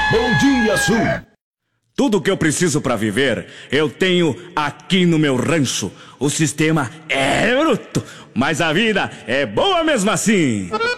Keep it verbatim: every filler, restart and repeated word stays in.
Bom dia, Sul. Tudo que eu preciso para viver, eu tenho aqui no meu rancho. O sistema é bruto, mas a vida é boa mesmo assim.